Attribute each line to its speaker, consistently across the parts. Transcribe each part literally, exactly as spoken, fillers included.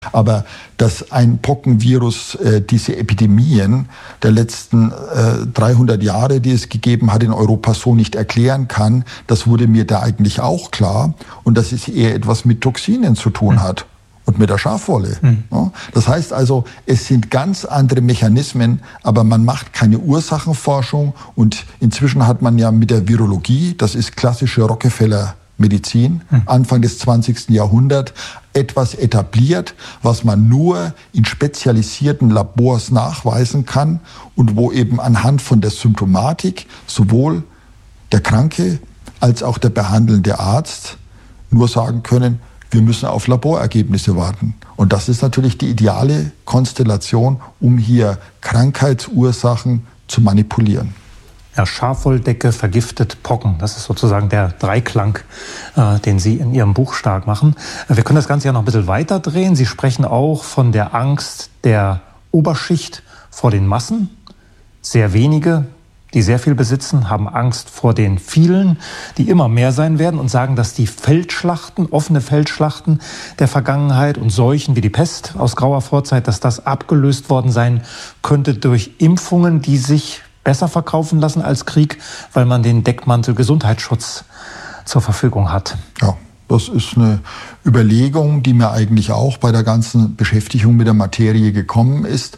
Speaker 1: Aber dass ein Pockenvirus äh, diese Epidemien der letzten äh, dreihundert Jahre, die es gegeben hat, in Europa so nicht erklären kann, das wurde mir da eigentlich auch klar. Und dass es eher etwas mit Toxinen zu tun mhm. hat und mit der Schafwolle. Mhm. Ja, das heißt also, es sind ganz andere Mechanismen, aber man macht keine Ursachenforschung. Und inzwischen hat man ja mit der Virologie, das ist klassische Rockefeller Medizin, Anfang des zwanzigsten Jahrhunderts, etwas etabliert, was man nur in spezialisierten Labors nachweisen kann und wo eben anhand von der Symptomatik sowohl der Kranke als auch der behandelnde Arzt nur sagen können, wir müssen auf Laborergebnisse warten. Und das ist natürlich die ideale Konstellation, um hier Krankheitsursachen zu manipulieren.
Speaker 2: Ja, Schafwolldecke vergiftet Pocken. Das ist sozusagen der Dreiklang, äh, den Sie in Ihrem Buch stark machen. Wir können das Ganze ja noch ein bisschen weiter drehen. Sie sprechen auch von der Angst der Oberschicht vor den Massen. Sehr wenige, die sehr viel besitzen, haben Angst vor den vielen, die immer mehr sein werden, und sagen, dass die Feldschlachten, offene Feldschlachten der Vergangenheit und Seuchen wie die Pest aus grauer Vorzeit, dass das abgelöst worden sein könnte durch Impfungen, die sich besser verkaufen lassen als Krieg, weil man den Deckmantel Gesundheitsschutz zur Verfügung hat.
Speaker 1: Ja, das ist eine Überlegung, die mir eigentlich auch bei der ganzen Beschäftigung mit der Materie gekommen ist.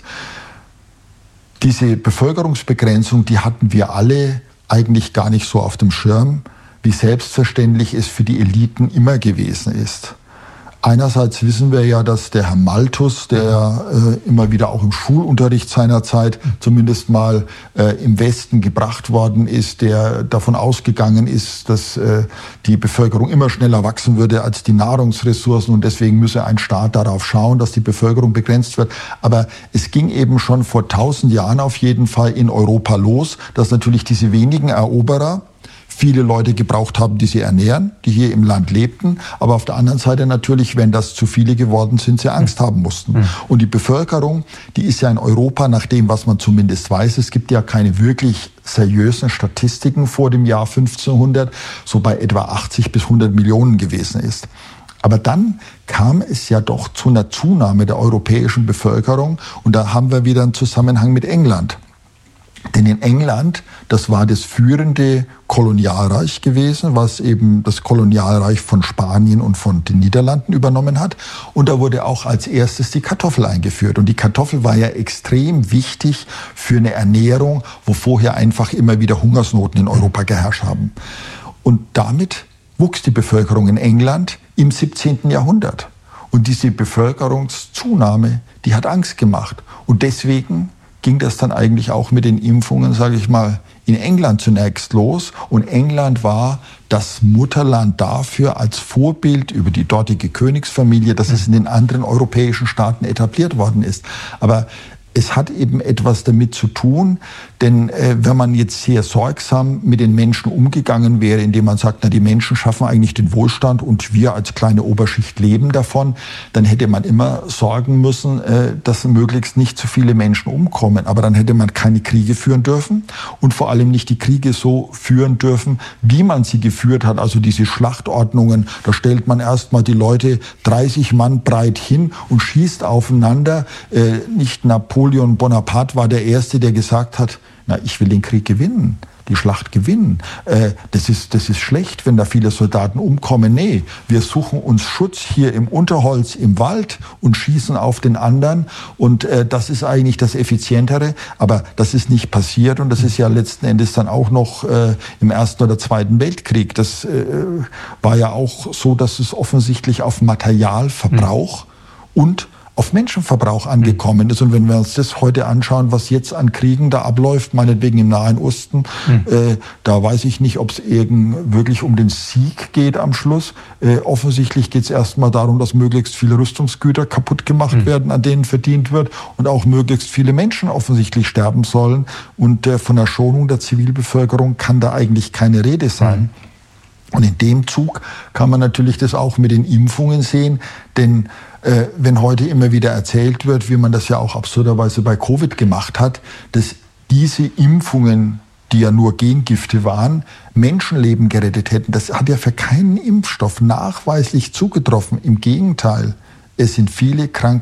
Speaker 1: Diese Bevölkerungsbegrenzung, die hatten wir alle eigentlich gar nicht so auf dem Schirm, wie selbstverständlich es für die Eliten immer gewesen ist. Einerseits wissen wir ja, dass der Herr Malthus, der äh, immer wieder auch im Schulunterricht seiner Zeit zumindest mal äh, im Westen gebracht worden ist, der davon ausgegangen ist, dass äh, die Bevölkerung immer schneller wachsen würde als die Nahrungsressourcen, und deswegen müsse ein Staat darauf schauen, dass die Bevölkerung begrenzt wird. Aber es ging eben schon vor tausend Jahren auf jeden Fall in Europa los, dass natürlich diese wenigen Eroberer viele Leute gebraucht haben, die sie ernähren, die hier im Land lebten. Aber auf der anderen Seite natürlich, wenn das zu viele geworden sind, sie Angst haben mussten. Mhm. Und die Bevölkerung, die ist ja in Europa, nach dem, was man zumindest weiß, es gibt ja keine wirklich seriösen Statistiken vor dem Jahr fünfzehnhundert, so bei etwa achtzig bis hundert Millionen gewesen ist. Aber dann kam es ja doch zu einer Zunahme der europäischen Bevölkerung. Und da haben wir wieder einen Zusammenhang mit England. Denn in England, das war das führende Kolonialreich gewesen, was eben das Kolonialreich von Spanien und von den Niederlanden übernommen hat. Und da wurde auch als erstes die Kartoffel eingeführt. Und die Kartoffel war ja extrem wichtig für eine Ernährung, wo vorher einfach immer wieder Hungersnoten in Europa geherrscht haben. Und damit wuchs die Bevölkerung in England im siebzehnten Jahrhundert. Und diese Bevölkerungszunahme, die hat Angst gemacht. Und deswegen ging das dann eigentlich auch mit den Impfungen, sage ich mal, in England zunächst los. Und England war das Mutterland dafür als Vorbild über die dortige Königsfamilie, dass es in den anderen europäischen Staaten etabliert worden ist. Aber es hat eben etwas damit zu tun, denn äh, wenn man jetzt sehr sorgsam mit den Menschen umgegangen wäre, indem man sagt, na, die Menschen schaffen eigentlich den Wohlstand und wir als kleine Oberschicht leben davon, dann hätte man immer sorgen müssen, äh, dass möglichst nicht zu viele Menschen umkommen. Aber dann hätte man keine Kriege führen dürfen und vor allem nicht die Kriege so führen dürfen, wie man sie geführt hat. Also diese Schlachtordnungen, da stellt man erstmal die Leute dreißig Mann breit hin und schießt aufeinander. Äh, nicht Napoleon Bonaparte war der Erste, der gesagt hat, na, ich will den Krieg gewinnen, die Schlacht gewinnen. Äh, das ist, das ist schlecht, wenn da viele Soldaten umkommen. Nee, wir suchen uns Schutz hier im Unterholz, im Wald und schießen auf den anderen. Und äh, das ist eigentlich das Effizientere. Aber das ist nicht passiert. Und das ist ja letzten Endes dann auch noch äh, im Ersten oder Zweiten Weltkrieg. Das äh, war ja auch so, dass es offensichtlich auf Materialverbrauch mhm. und auf Menschenverbrauch angekommen ist. Und wenn wir uns das heute anschauen, was jetzt an Kriegen da abläuft, meinetwegen im Nahen Osten, mhm. äh, da weiß ich nicht, ob es wirklich um den Sieg geht am Schluss. Äh, offensichtlich geht es erstmal darum, dass möglichst viele Rüstungsgüter kaputt gemacht mhm. werden, an denen verdient wird und auch möglichst viele Menschen offensichtlich sterben sollen. Und äh, von der Schonung der Zivilbevölkerung kann da eigentlich keine Rede sein. Mhm. Und in dem Zug kann man natürlich das auch mit den Impfungen sehen, denn äh, wenn heute immer wieder erzählt wird, wie man das ja auch absurderweise bei Covid gemacht hat, dass diese Impfungen, die ja nur Gengifte waren, Menschenleben gerettet hätten, das hat ja für keinen Impfstoff nachweislich zugetroffen. Im Gegenteil, Es sind viele Krankheiten